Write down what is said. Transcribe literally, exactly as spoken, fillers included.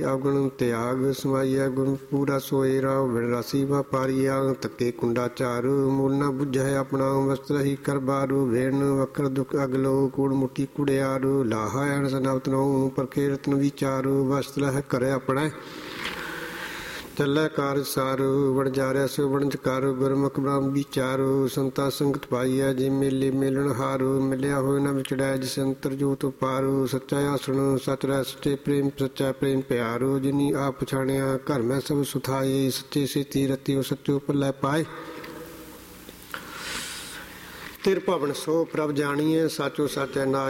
ਅਵਗੁਣ ਤਿਆਗ ਸਮਾਈਆ ਗੁਣ ਪੂਰਾ ਸੋਏ ਰਾਵ ਵਿਣ ਰਾਸੀ ਵਾਪਾਰੀਆ ਤੱਕੇ ਕੁੰਡਾ ਚਾਰੂ ਮੂਲ ਨਾ ਬੁੱਝੈ ਆਪਣਾ ਵਸਤਰ ਹੀ ਕਰ ਬਾਰੂ ਵੇਣ ਵਕਰ ਦੁਖ ਅਗਲੋ ਕੂੜ ਮੁੱਠੀ ਕੁੜਿਆਰੂ ਲਾਹਾ ਐਣ ਸਨਵਤ ਨੋ ਪਰਖੇ ਰਤਨ ਵਿਚਾਰੂ ਵਸਤਰ ਹੈ ਕਰੇ ਆਪਣਾ ਚੱਲੇ ਕਾਰਜ ਸਾਰੂ ਵਣ ਜਾਰਿਆ ਸੋ ਵਣਜ ਕਾਰੂ ਗੁਰਮੁਖ ਬ੍ਰਹਮ ਵਿਚਾਰੂ ਸੰਤਾ ਸੰਗਤ ਪਾਈਐ ਜੇ ਮੇਲੇ ਮੇਲਣ ਹਾਰੂ ਮਿਲਿਆ ਹੋਇ ਨਾ ਵਿਚੜੈ ਜਿਸ ਅੰਤਰ ਜੋਤ ਪਾਰੂ ਸੱਚਾ ਆਸਣ ਸਚ ਰਹਿ ਸੱਚੇ ਪ੍ਰੇਮ ਸੱਚਾ ਪ੍ਰੇਮ ਪਿਆਰੂ ਜਿਨੀ ਆਪ ਪਛਾਣਿਆ ਘਰ ਮੈਂ ਸਭ ਸੁਥਾਏ ਸੱਚੇ ਸੇਤੀ ਰਤੀ ਸੱਚੋ ਪੱਲੇ ਪਾਏ ਤਿਰ ਭਵਨ ਸੋ ਪ੍ਰਭ ਜਾਣੀਏ ਸਾਚੋ ਸਚ ਹੈ ਨਾ